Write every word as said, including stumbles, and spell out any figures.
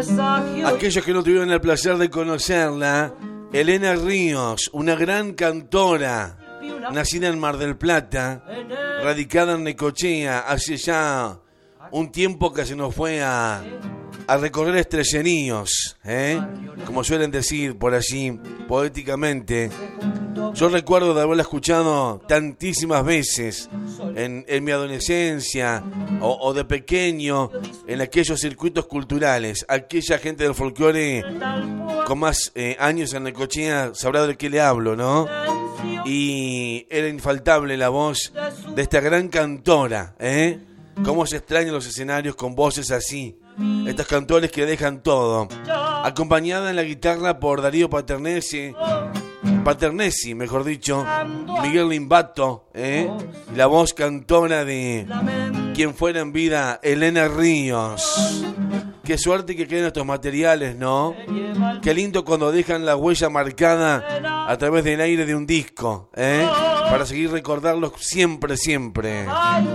Aquellos que no tuvieron el placer de conocerla, Elena Ríos, una gran cantora, nacida en Mar del Plata, radicada en Necochea, hace ya un tiempo que se nos fue a, a recorrer estrelleríos, ¿eh? Como suelen decir por allí, poéticamente. Yo recuerdo de haberla escuchado tantísimas veces en, en mi adolescencia o, o de pequeño en aquellos circuitos culturales. Aquella gente del folclore con más eh, años en Necochea sabrá de qué le hablo, ¿no? Y era infaltable la voz de esta gran cantora, ¿eh? Cómo se extrañan los escenarios con voces así. Estos cantores que dejan todo. Acompañada en la guitarra por Darío Paternesi, Paternesi, mejor dicho, Miguel Limbato, ¿eh? Y la voz cantora de quien fuera en vida, Elena Ríos. Qué suerte que queden estos materiales, ¿no? Qué lindo cuando dejan la huella marcada a través del aire de un disco, ¿eh? Para seguir recordarlos siempre, siempre.